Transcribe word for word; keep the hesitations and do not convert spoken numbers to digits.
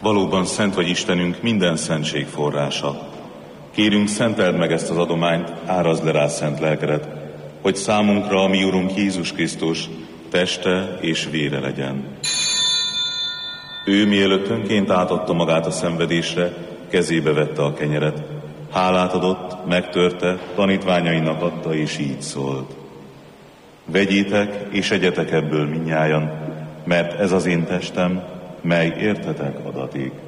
Valóban szent vagy Istenünk, minden szentség forrása. Kérünk, szenteld meg ezt az adományt, árazd le rá szent lelkedet, hogy számunkra a mi Urunk Jézus Krisztus teste és vére legyen. Ő mielőtt önként átadta magát a szenvedésre, kezébe vette a kenyeret, hálát adott, megtörte, tanítványainak adta, és így szólt. Vegyétek és egyetek ebből mindnyájan, mert ez az én testem, mely értetek adatik.